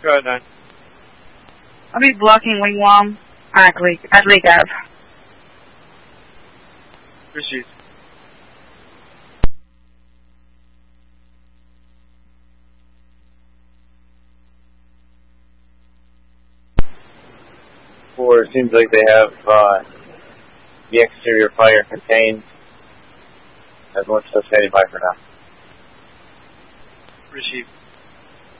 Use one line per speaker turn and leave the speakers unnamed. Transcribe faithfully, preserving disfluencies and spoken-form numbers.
Go ahead, nine.
I'll be blocking Wigwam at Lake, at Lake Ave.
Received.
Four, it seems like they have uh, the exterior fire contained. Everyone's still standing by for now.
Received.